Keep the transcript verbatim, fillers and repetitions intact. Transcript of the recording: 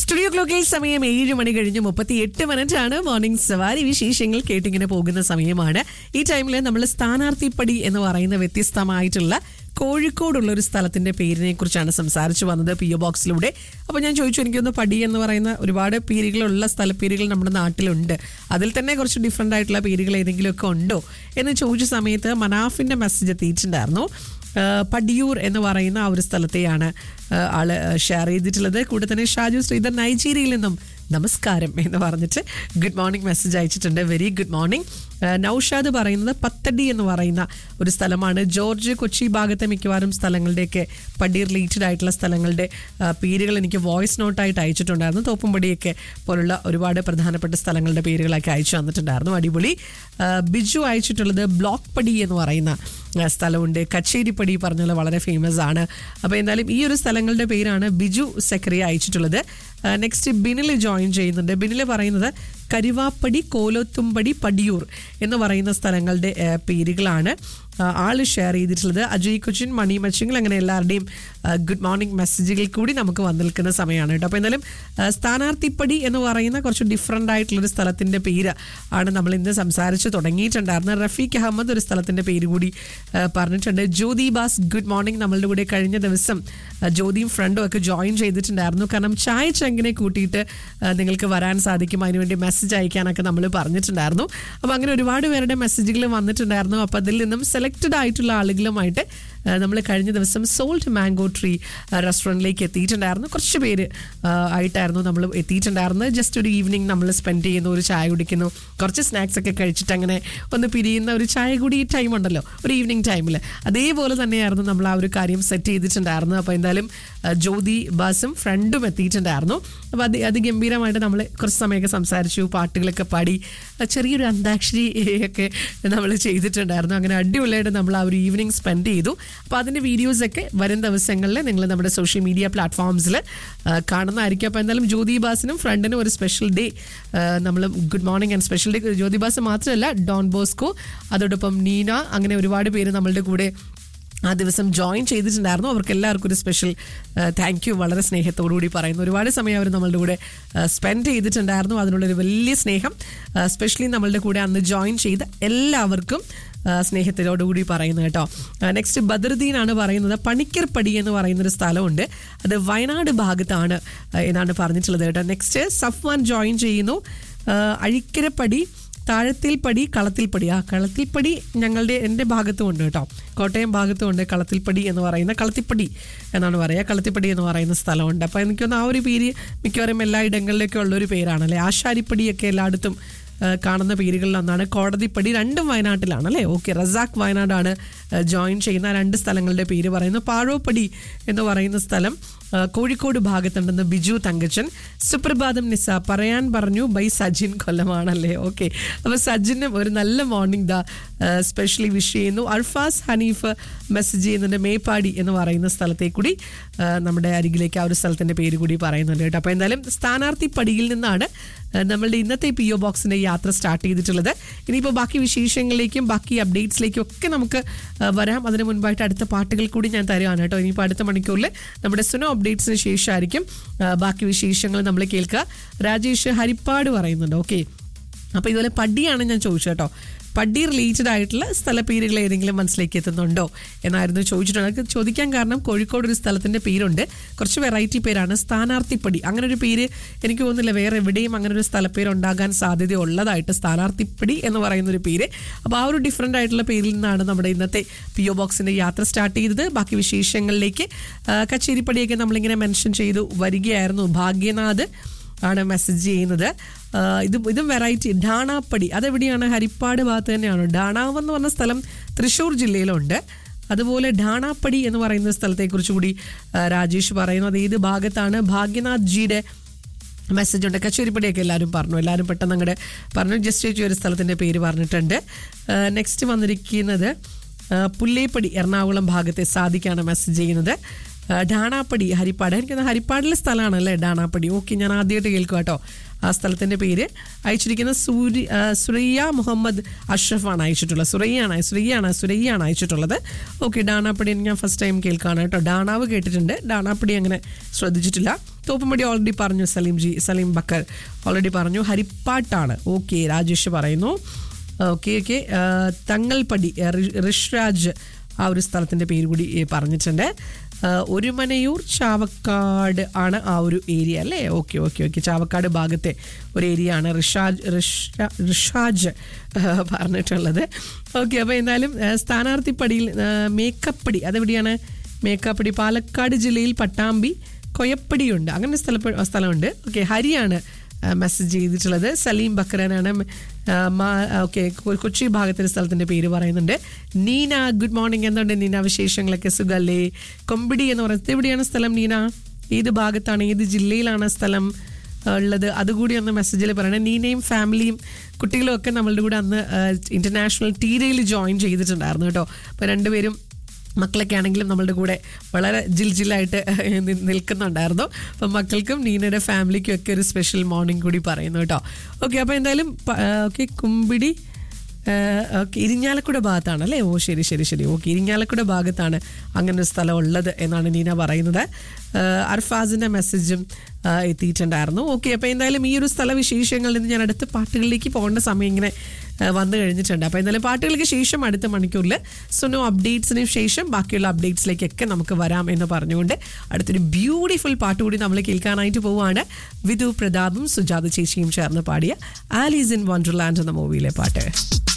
Studio ക്ലോക്കിൽ സമയം ഏഴ് മണി കഴിഞ്ഞ് മുപ്പത്തി എട്ട് മിനിറ്റ് ആണ്. മോർണിംഗ് സവാരി വിശേഷങ്ങൾ കേട്ടിങ്ങനെ പോകുന്ന സമയമാണ്. ഈ ടൈമിൽ നമ്മൾ സ്ഥാനാർത്ഥിപ്പടി എന്ന് പറയുന്ന വ്യത്യസ്തമായിട്ടുള്ള കോഴിക്കോടുള്ള ഒരു സ്ഥലത്തിന്റെ പേരിനെ കുറിച്ചാണ് സംസാരിച്ചു വന്നത് പി ഒ ബോക്സിലൂടെ. അപ്പോൾ ഞാൻ ചോദിച്ചു, എനിക്കൊന്ന് പടി എന്ന് പറയുന്ന ഒരുപാട് പേരുകളുള്ള സ്ഥലപ്പേരുകൾ നമ്മുടെ നാട്ടിലുണ്ട്, അതിൽ തന്നെ കുറച്ച് ഡിഫറെൻ്റ് ആയിട്ടുള്ള പേരുകൾ ഏതെങ്കിലുമൊക്കെ ഉണ്ടോ എന്ന് ചോദിച്ച സമയത്ത് മനാഫിന്റെ മെസ്സേജ് എത്തിയിട്ടുണ്ടായിരുന്നു. പടിയൂർ എന്ന് പറയുന്ന ആ ഒരു സ്ഥലത്തെയാണ് ആള് ഷെയർ ചെയ്തിട്ടുള്ളത്. കൂടെ തന്നെ ഷാജു ശ്രീധർ നൈജീരിയയിൽ നിന്നും നമസ്കാരം എന്ന് പറഞ്ഞിട്ട് ഗുഡ് മോർണിംഗ് മെസ്സേജ് അയച്ചിട്ടുണ്ട്. Very good morning. നൌഷാദ് പറയുന്നത് പത്തടി എന്ന് പറയുന്ന ഒരു സ്ഥലമാണ്. ജോർജ് കൊച്ചി ഭാഗത്തെ മിക്കവാറും സ്ഥലങ്ങളുടെയൊക്കെ പടി റിലേറ്റഡ് ആയിട്ടുള്ള സ്ഥലങ്ങളുടെ പേരുകൾ എനിക്ക് വോയിസ് നോട്ടായിട്ട് അയച്ചിട്ടുണ്ടായിരുന്നു. തോപ്പുംപടിയൊക്കെ പോലുള്ള ഒരുപാട് പ്രധാനപ്പെട്ട സ്ഥലങ്ങളുടെ പേരുകളൊക്കെ അയച്ചു തന്നിട്ടുണ്ടായിരുന്നു. അടിപൊളി. ബിജു അയച്ചിട്ടുള്ളത് ബ്ലോക്ക് പടി എന്ന് പറയുന്ന സ്ഥലമുണ്ട്. കച്ചേരിപ്പടി പറഞ്ഞാൽ വളരെ ഫേമസ് ആണ്. അപ്പോൾ എന്തായാലും ഈ ഒരു സ്ഥലങ്ങളുടെ പേരാണ് Biju secretary അയച്ചിട്ടുള്ളത്. Next Binil join ചെയ്യുന്നുണ്ട്. ബിനിൽ പറയുന്നത് കരുവാപ്പടി, കോലത്തുംപടി, പടിയൂർ എന്ന് പറയുന്ന സ്ഥലങ്ങളുടെ പേരുകളാണ് ആള് ഷെയർ ചെയ്തിട്ടുള്ളത്. അജയ് കൊച്ചിൻ, മണി മച്ചിങ്ങൾ, അങ്ങനെ എല്ലാവരുടെയും ഗുഡ് മോർണിംഗ് മെസ്സേജുകൾ കൂടി നമുക്ക് വന്നു നിൽക്കുന്ന സമയമാണ് കേട്ടോ. അപ്പോൾ എന്തായാലും സ്ഥാനാർത്ഥിപ്പടി എന്ന് പറയുന്ന കുറച്ച് ഡിഫറെൻ്റ് ആയിട്ടുള്ളൊരു സ്ഥലത്തിൻ്റെ പേര് ആണ് നമ്മൾ ഇന്ന് സംസാരിച്ച് തുടങ്ങിയിട്ടുണ്ടായിരുന്നത്. റഫീഖ് അഹമ്മദ് ഒരു സ്ഥലത്തിൻ്റെ പേര് കൂടി പറഞ്ഞിട്ടുണ്ട്. ജ്യോതി ബാസ് ഗുഡ് മോർണിംഗ്. നമ്മളുടെ കൂടെ കഴിഞ്ഞ ദിവസം ജ്യോതിയും ഫ്രണ്ടും ഒക്കെ ജോയിൻ ചെയ്തിട്ടുണ്ടായിരുന്നു. കാരണം ചായ ചങ്കിനെ കൂട്ടിയിട്ട് നിങ്ങൾക്ക് വരാൻ സാധിക്കും, അതിനുവേണ്ടി മെസ്സേജ് അയക്കാനൊക്കെ നമ്മൾ പറഞ്ഞിട്ടുണ്ടായിരുന്നു. അപ്പോൾ അങ്ങനെ ഒരുപാട് പേരുടെ മെസ്സേജുകൾ വന്നിട്ടുണ്ടായിരുന്നു. അപ്പോൾ അതിൽ നിന്നും സെലക്റ്റഡ് ആയിട്ടുള്ള ആളുകളുമായിട്ട് നമ്മൾ കഴിഞ്ഞ ദിവസം സോൾട്ട് മാംഗോ ട്രീ റെസ്റ്റോറൻറ്റിലേക്ക് എത്തിയിട്ടുണ്ടായിരുന്നു. കുറച്ച് പേര് ആയിട്ടായിരുന്നു നമ്മൾ എത്തിയിട്ടുണ്ടായിരുന്നത്. ജസ്റ്റ് ഒരു ഈവനിങ് നമ്മൾ സ്പെൻഡ് ചെയ്യുന്നു, ഒരു ചായ കുടിക്കുന്നു, കുറച്ച് സ്നാക്സ് ഒക്കെ കഴിച്ചിട്ട് അങ്ങനെ ഒന്ന് പിരിയുന്ന ഒരു ചായ കൂടി ടൈം ഉണ്ടല്ലോ ഒരു ഈവനിങ് ടൈമിൽ, അതേപോലെ തന്നെയായിരുന്നു നമ്മൾ ആ ഒരു കാര്യം സെറ്റ് ചെയ്തിട്ടുണ്ടായിരുന്നു. അപ്പോൾ എന്തായാലും ജ്യോതി ബാസും ഫ്രണ്ടും എത്തിയിട്ടുണ്ടായിരുന്നു. അപ്പോൾ അത് അതിഗംഭീരമായിട്ട് നമ്മൾ കുറച്ച് സമയമൊക്കെ സംസാരിച്ചു, പാട്ടുകളൊക്കെ പാടി, ചെറിയൊരു അന്താക്ഷരി ഒക്കെ നമ്മൾ ചെയ്തിട്ടുണ്ടായിരുന്നു. അങ്ങനെ അടിപൊളിയായിട്ട് നമ്മൾ ആ ഒരു ഈവനിങ് സ്പെൻഡ് ചെയ്തു. അപ്പോൾ അതിൻ്റെ വീഡിയോസൊക്കെ വരും ദിവസങ്ങളിൽ നിങ്ങൾ നമ്മുടെ സോഷ്യൽ മീഡിയ പ്ലാറ്റ്ഫോംസിൽ കാണുന്നതായിരിക്കും. അപ്പോൾ എന്തായാലും ജ്യോതി ബാസിനും ഫ്രണ്ടിനും ഒരു സ്പെഷ്യൽ ഡേ നമ്മൾ good morning and special day. Jyothi bass മാത്രമല്ല, ഡോൺ ബോസ്കോ, അതോടൊപ്പം നീന, അങ്ങനെ ഒരുപാട് പേര് നമ്മളുടെ കൂടെ ആ ദിവസം ജോയിൻ ചെയ്തിട്ടുണ്ടായിരുന്നു. അവർക്ക് എല്ലാവർക്കും ഒരു സ്പെഷ്യൽ താങ്ക് യു വളരെ സ്നേഹത്തോടു കൂടി പറയുന്നു. ഒരുപാട് സമയം അവർ നമ്മളുടെ കൂടെ സ്പെൻഡ് ചെയ്തിട്ടുണ്ടായിരുന്നു. അതിനുള്ളൊരു വലിയ സ്നേഹം സ്പെഷ്യലി നമ്മളുടെ കൂടെ അന്ന് ജോയിൻ ചെയ്ത എല്ലാവർക്കും സ്നേഹത്തിലോടുകൂടി പറയുന്നു കേട്ടോ. നെക്സ്റ്റ് ബദറുദ്ദീനാണ് പറയുന്നത് പണിക്കർപ്പടി എന്ന് പറയുന്നൊരു സ്ഥലമുണ്ട്, അത് വയനാട് ഭാഗത്താണ് എന്നാണ് പറഞ്ഞിട്ടുള്ളത് കേട്ടോ. നെക്സ്റ്റ് സഫ്വാൻ ജോയിൻ ചെയ്യുന്നു. അഴിക്കരപ്പടി, താഴത്തിൽപ്പടി, കളത്തിൽപ്പടി. ആ കളത്തിൽപ്പടി ഞങ്ങളുടെ എൻ്റെ ഭാഗത്തും ഉണ്ട് കേട്ടോ, കോട്ടയം ഭാഗത്തും ഉണ്ട് കളത്തിൽപ്പടി എന്ന് പറയുന്ന, കളത്തിപ്പടി എന്നാണ് പറയുക, കളത്തിപ്പടി എന്ന് പറയുന്ന സ്ഥലമുണ്ട്. അപ്പോൾ എനിക്കൊന്ന് ആ ഒരു പേര് മിക്കവാറും എല്ലാ ഇടങ്ങളിലൊക്കെ ഉള്ളൊരു പേരാണല്ലേ. ആശാരിപ്പടിയൊക്കെ എല്ലായിടത്തും കാണുന്ന പേരുകളിൽ ഒന്നാണ്. കോടതിപ്പടി രണ്ടും വയനാട്ടിലാണ് അല്ലേ. ഓക്കെ, റസാഖ് വയനാടാണ് ജോയിൻ ചെയ്യുന്ന. രണ്ട് സ്ഥലങ്ങളുടെ പേര് പറയുന്നു. പാഴോപ്പടി എന്ന് പറയുന്ന സ്ഥലം കോഴിക്കോട് ഭാഗത്തുണ്ടെന്ന് ബിജു തങ്കച്ചൻ. സുപ്രഭാതം നിസ പറയാൻ പറഞ്ഞു ബൈ സജിൻ കൊല്ലമാണല്ലേ. ഓക്കെ, അപ്പോൾ സജിനും ഒരു നല്ല മോർണിംഗ് ദാ സ്പെഷ്യലി വിഷ് ചെയ്യുന്നു. അർഫാസ് ഹനീഫ് മെസ്സേജ് ചെയ്യുന്നുണ്ട് മേപ്പാടി എന്ന് പറയുന്ന സ്ഥലത്തെ കൂടി നമ്മുടെ അരികിലേക്ക് ആ ഒരു സ്ഥലത്തിൻ്റെ പേര് കൂടി പറയുന്നുണ്ട് കേട്ടോ. അപ്പോൾ എന്തായാലും സ്ഥാനാർത്ഥി പടിയിൽ നിന്നാണ് നമ്മളുടെ ഇന്നത്തെ പി ഒ ബോക്സിൻ്റെ യാത്ര സ്റ്റാർട്ട് ചെയ്തിട്ടുള്ളത്. ഇനിയിപ്പോൾ ബാക്കി വിശേഷങ്ങളിലേക്കും ബാക്കി അപ്ഡേറ്റ്സിലേക്കും ഒക്കെ നമുക്ക് വരാം. അതിന് മുൻപായിട്ട് അടുത്ത പാട്ടുകൾ കൂടി ഞാൻ തരുവാണ് കേട്ടോ. ഇനിയിപ്പോൾ അടുത്ത മണിക്കൂറിൽ നമ്മുടെ സുനോ അപ്ഡേറ്റ്സിന് ശേഷമായിരിക്കും ബാക്കി വിശേഷങ്ങൾ നമ്മൾ കേൾക്കുക. രാജേഷ് ഹരിപ്പാട് പറയുന്നുണ്ട്. ഓക്കെ, അപ്പോൾ ഇതുപോലെ പടിയാണ് ഞാൻ ചോദിച്ചത് കേട്ടോ. പടി റിലേറ്റഡ് ആയിട്ടുള്ള സ്ഥലപ്പേരുകൾ ഏതെങ്കിലും മനസ്സിലേക്ക് എത്തുന്നുണ്ടോ എന്നായിരുന്നു ചോദിച്ചിട്ടുണ്ട്. ചോദിക്കാൻ കാരണം കോഴിക്കോട് ഒരു സ്ഥലത്തിൻ്റെ പേരുണ്ട്, കുറച്ച് വെറൈറ്റി പേരാണ്. സ്ഥാനാർത്ഥിപ്പടി അങ്ങനെ ഒരു പേര് എനിക്ക് തോന്നുന്നില്ല വേറെ എവിടെയും അങ്ങനെ ഒരു സ്ഥലപ്പേര് ഉണ്ടാകാൻ സാധ്യത ഉള്ളതായിട്ട്, സ്ഥാനാർത്ഥിപ്പടി എന്ന് പറയുന്നൊരു പേര്. അപ്പോൾ ആ ഒരു ഡിഫറെൻ്റ് ആയിട്ടുള്ള പേരിൽ നിന്നാണ് നമ്മുടെ ഇന്നത്തെ പി ഒ ബോക്സിൻ്റെ യാത്ര സ്റ്റാർട്ട് ചെയ്തത്. ബാക്കി വിശേഷങ്ങളിലേക്ക് കച്ചേരിപ്പടിയൊക്കെ നമ്മളിങ്ങനെ മെൻഷൻ ചെയ്തു വരികയായിരുന്നു. ഭാഗ്യനാഥ് ആണ് മെസ്സേജ് ചെയ്യുന്നത്. ഇത് ഇതും വെറൈറ്റി. ഡാണാപ്പടി അതെവിടെയാണ്? ഹരിപ്പാട് ഭാഗത്ത് തന്നെയാണ്. ഡാണാവ് എന്ന് പറഞ്ഞ സ്ഥലം തൃശ്ശൂർ ജില്ലയിലുണ്ട്. അതുപോലെ ഡാണാപ്പടി എന്ന് പറയുന്ന സ്ഥലത്തെക്കുറിച്ച് കൂടി രാജേഷ് പറയുന്നു. അത് ഏത് ഭാഗത്താണ്? ഭാഗ്യനാഥ് ജിയുടെ മെസ്സേജ് ഉണ്ട്. കച്ചേരിപ്പടിയൊക്കെ എല്ലാവരും പറഞ്ഞു, എല്ലാവരും പെട്ടെന്ന് അങ്ങോട്ട് പറഞ്ഞു. ജസ്റ്റ് ചേച്ചി ഒരു സ്ഥലത്തിൻ്റെ പേര് പറഞ്ഞിട്ടുണ്ട്. നെക്സ്റ്റ് വന്നിരിക്കുന്നത് പുല്ലേപ്പടി എറണാകുളം ഭാഗത്തെ സാദിക്കാണ് മെസ്സേജ് ചെയ്യുന്നത്. ഡാണാപ്പടി ഹരിപ്പാട്, എനിക്കൊന്ന് ഹരിപ്പാടിലെ സ്ഥലമാണല്ലേ ഡാണാപ്പടി. ഓക്കെ, ഞാൻ ആദ്യമായിട്ട് കേൾക്കുക കേട്ടോ ആ സ്ഥലത്തിൻ്റെ പേര്. അയച്ചിരിക്കുന്ന സൂര്യ സുറയ്യ മുഹമ്മദ് അഷ്റഫാണ് അയച്ചിട്ടുള്ളത്. സുറയ്യാണ് സുറയ്യാണ് സുരയ്യാണ് അയച്ചിട്ടുള്ളത്. ഓക്കെ, ഡാണാപ്പടി ഞാൻ ഫസ്റ്റ് ടൈം കേൾക്കുകയാണ് കേട്ടോ. ഡാണാവ് കേട്ടിട്ടുണ്ട്, ഡാണാപ്പടി അങ്ങനെ ശ്രദ്ധിച്ചിട്ടില്ല. തോപ്പുംപടി ഓൾറെഡി പറഞ്ഞു, സലീം ജി സലീം ബക്കർ ഓൾറെഡി പറഞ്ഞു. ഹരിപ്പാട്ടാണ്. ഓക്കെ, രാജേഷ് പറയുന്നു. ഓക്കെ ഓക്കെ തങ്ങൾപടി ഋഷ്രാജ് ആ ഒരു സ്ഥലത്തിൻ്റെ പേര് കൂടി പറഞ്ഞിട്ടുണ്ട്. ഒരുമനയൂർ ചാവക്കാട് ആണ് ആ ഒരു ഏരിയ അല്ലേ? ഓക്കെ ഓക്കെ ഓക്കെ ചാവക്കാട് ഭാഗത്തെ ഒരു ഏരിയ ആണ് ഋഷാജ് ഋഷ ഋഷാജ് പറഞ്ഞിട്ടുള്ളത്. ഓക്കെ, അപ്പോൾ എന്തായാലും സ്ഥാനാർത്ഥിപ്പടിയിൽ മേക്കപ്പടി അതെവിടെയാണ്? മേക്കപ്പടി പാലക്കാട് ജില്ലയിൽ പട്ടാമ്പി കൊയപ്പടിയുണ്ട്, അങ്ങനെ സ്ഥല സ്ഥലമുണ്ട്. ഓക്കെ, ഹരിയാണ് മെസ്സേജ് ചെയ്തിട്ടുള്ളത്. സലീം ബക്കറാനാണ്. ഓക്കെ, കൊച്ചി ഭാഗത്തെ സ്ഥലത്തിൻ്റെ പേര് പറയുന്നുണ്ട്. നീന ഗുഡ് മോർണിംഗ്, എന്തുണ്ട് നീന, വിശേഷങ്ങളൊക്കെ സുഖല്ലേ? കൊമ്പിടി എന്ന് പറയുന്നത് എവിടെയാണ് സ്ഥലം നീന? ഏത് ഭാഗത്താണ്, ഏത് ജില്ലയിലാണ് സ്ഥലം ഉള്ളത്? അതുകൂടി ഒന്ന് മെസ്സേജിൽ പറയണേ. നീനയും ഫാമിലിയും കുട്ടികളും ഒക്കെ നമ്മളുടെ കൂടെ അന്ന് ഇൻ്റർനാഷണൽ ടീരയിൽ ജോയിൻ ചെയ്തിട്ടുണ്ടായിരുന്നു കേട്ടോ. അപ്പോൾ രണ്ടുപേരും മക്കളൊക്കെ ആണെങ്കിലും നമ്മളുടെ കൂടെ വളരെ ജിൽ ജില്ലായിട്ട് നിൽക്കുന്നുണ്ടായിരുന്നു. അപ്പം മക്കൾക്കും നീനയുടെ ഫാമിലിക്കും ഒക്കെ ഒരു സ്പെഷ്യൽ മോർണിംഗ് കൂടി പറയുന്നു കേട്ടോ. ഓക്കെ, അപ്പോൾ എന്തായാലും ഓക്കെ കുമ്പിടി ഓക്കെ ഇരിങ്ങാലക്കുട ഭാഗത്താണ് അല്ലേ? ഓ ശരി ശരി ശരി ഓക്കെ, ഇരിങ്ങാലക്കുട ഭാഗത്താണ് അങ്ങനെ ഒരു സ്ഥലം ഉള്ളത് എന്നാണ് നീന പറയുന്നത്. അർഫാസിൻ്റെ മെസ്സേജും എത്തിയിട്ടുണ്ടായിരുന്നു. ഓക്കെ, അപ്പോൾ എന്തായാലും ഈ ഒരു സ്ഥലവിശേഷങ്ങളിൽ നിന്ന് ഞാൻ അടുത്ത പാട്ടുകളിലേക്ക് പോകേണ്ട സമയം ഇങ്ങനെ വന്നു കഴിഞ്ഞിട്ടുണ്ട്. അപ്പോൾ എന്തായാലും പാട്ടുകൾക്ക് ശേഷം അടുത്ത മണിക്കൂറിൽ സുനോ അപ്ഡേറ്റ്സിന് ശേഷം ബാക്കിയുള്ള അപ്ഡേറ്റ്സിലേക്കൊക്കെ നമുക്ക് വരാം എന്ന് പറഞ്ഞുകൊണ്ട് അടുത്തൊരു ബ്യൂട്ടിഫുൾ പാട്ട് കൂടി നമ്മൾ കേൾക്കാനായിട്ട് പോവുകയാണ്. വിധു പ്രതാപും സുജാത ചേച്ചിയും ചേർന്ന് പാടിയ ആലീസ് ഇൻ വണ്ടർലാൻഡ് എന്ന മൂവിയിലെ പാട്ട്.